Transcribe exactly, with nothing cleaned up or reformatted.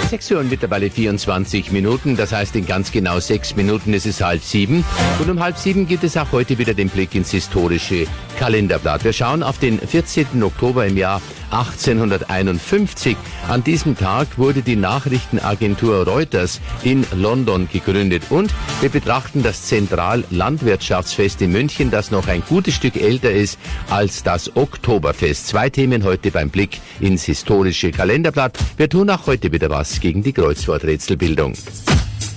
sechs Uhr und mittlerweile vierundzwanzig Minuten, das heißt in ganz genau sechs Minuten ist es halb sieben. Und um halb sieben gibt es auch heute wieder den Blick ins historische Kalenderblatt. Wir schauen auf den vierzehnten Oktober im Jahr achtzehnhunderteinundfünfzig. An diesem Tag wurde die Nachrichtenagentur Reuters in London gegründet. Und wir betrachten das Zentrallandwirtschaftsfest in München, das noch ein gutes Stück älter ist als das Oktoberfest. Zwei Themen heute beim Blick ins historische Kalenderblatt. Wir tun auch heute wieder was gegen die Kreuzworträtselbildung.